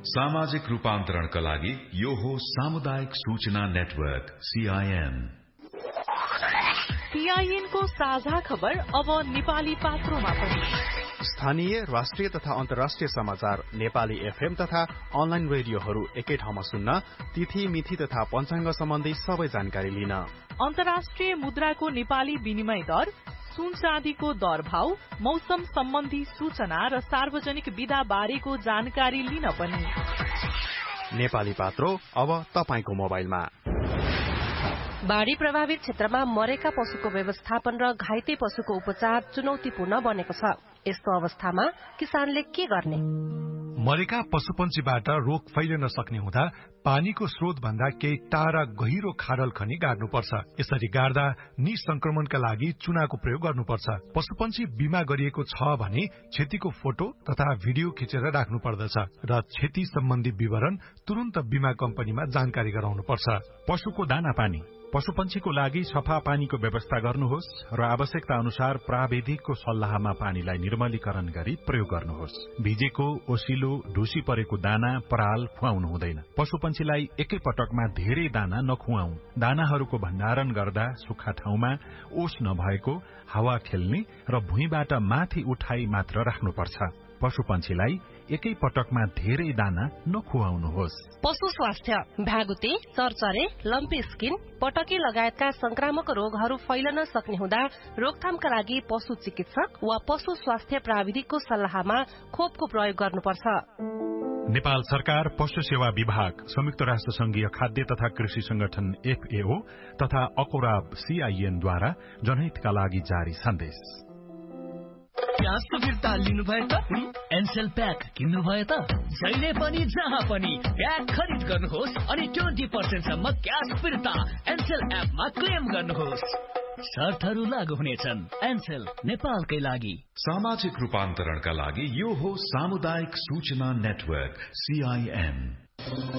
सामाजिक रूपान्तरणका लागि यो हो सामुदायिक सूचना नेटवर्क CIN। CIN को साझा खबर अब नेपाली पात्रोमा पनि। स्थानीय, राष्ट्रिय तथा अन्तर्राष्ट्रिय समाचार नेपाली FM तथा अनलाइन रेडियोहरू एकै ठाउँमा सुन्न, तिथि मिति तथा पञ्चाङ्ग सम्बन्धी सबै जानकारी लिन। अन्तर्राष्ट्रिय मुद्राको नेपाली विनिमय दर, सुन चाँदीको दर भाव, मौसम सम्बन्धी सूचना र सार्वजनिक विधा बारेको जानकारी लिन पनि। नेपाली पात्रो अब तपाईको मोबाइलमा। बाढ़ी प्रभावित क्षेत्रमा मरेका पशुको व्यवस्थापन र घाइते पशुको उपचार चुनौतीपूर्ण बनेको छ। यस्तो अवस्थामा किसानले के गर्ने? मरेका पशुपन्छीबाट रोग फैलिन सक्ने हुँदा पानीको स्रोत भन्दा केही टाढा गहिरो खाडल खनी गाड्नुपर्छ। यसरी गाड्दा निसंक्रमणका लागि चुनाको प्रयोग गर्नुपर्छ। पशुपन्छी बिमा गरिएको छ भने क्षतिको फोटो तथा भिडियो खिचेर राख्नु पर्दछ र क्षति सम्बन्धी विवरण तुरन्त बिमा कम्पनीमा जानकारी गराउनुपर्छ। पशुको दाना पानी, पशुपन्छीको लागि सफा पानीको व्यवस्था गर्नुहोस् र आवश्यकता अनुसार प्राविधिकको सल्लाहमा पानीलाई निर्मलीकरण गरी प्रयोग गर्नुहोस्। भिजेको, ओसिलो, ढुसी परेको दाना, पराल खुवाउनु हुँदैन। पशुपन्छीलाई एकै पटकमा धेरै दाना नखुवाऊ। दानाहरूको भण्डारण गर्दा सुक्खा ठाउँमा, ओस नभएको, हावा खेल्ने र भुइँबाट माथि उठाई मात्र राख्नुपर्छ। पशुपन्छीलाई एकै पटकमा धेरै दाना नखुवाउनुहोस्। पशु स्वास्थ्य, भ्यागुते, चरचरे, लम्पी स्किन, पटकी लगायतका संक्रामक रोगहरू फैलन सक्ने हुँदा रोकथामका लागि पशु चिकित्सक वा पशु स्वास्थ्य प्राविधिकको सल्लाहमा खोपको प्रयोग गर्नुपर्छ। नेपाल सरकार, पशु सेवा विभाग, संयुक्त राष्ट्र संघीय खाद्य तथा कृषि संगठन FAO तथा अकोराब CIN द्वारा जनहितका लागि जारी सन्देश। प्याजको फिर्ता लिनुभयो त? एनसेल प्याक किन्नुभयो त? जहिले पनि जहाँ पनि प्याक खरिद गर्नुहोस् अनि 20% सम्म क्याश फिर्ता एनसेल एपमा क्लेम गर्नुहोस्। शर्तहरू लागू हुनेछन्। एनसेल, नेपालकै लागि। सामाजिक रूपान्तरणका लागि यो हो सामुदायिक सूचना नेटवर्क CIN।